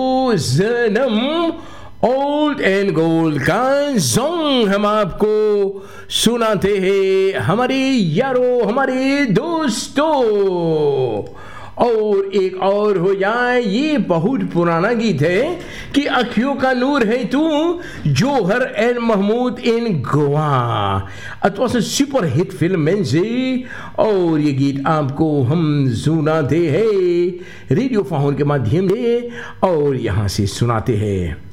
जन्म old and gold का song हम आपको सुनाते हैं हमारे यारों, हमारे दोस्तों। और एक और हो जाए, ये बहुत पुराना गीत है कि अखियों का नूर है तू, जोहर एंड महमूद इन गोवा। अथवा से सुपर हिट फिल्म में से, और ये गीत आपको हम सुनाते हैं रेडियो फाउन के माध्यम से, और यहाँ से सुनाते हैं।